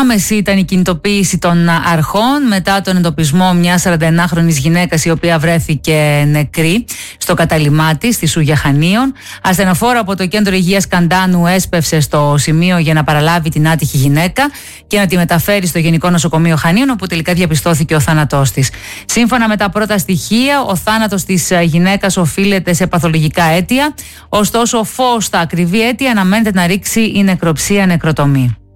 Άμεση ήταν η κινητοποίηση των αρχών μετά τον εντοπισμό μιας 41χρονης γυναίκας η οποία βρέθηκε νεκρή στο κατάλημά της στη Σούγια Χανίων. Ασθενοφόρο από το Κέντρο Υγείας Καντάνου έσπευσε στο σημείο για να παραλάβει την άτυχη γυναίκα και να τη μεταφέρει στο Γενικό Νοσοκομείο Χανίων, όπου τελικά διαπιστώθηκε ο θάνατός της. Σύμφωνα με τα πρώτα στοιχεία, ο θάνατος της γυναίκας οφείλεται σε παθολογικά αίτια. Ωστόσο, φως στα ακριβή αίτια αναμένεται να ρίξει η νεκροψία νεκροτομή.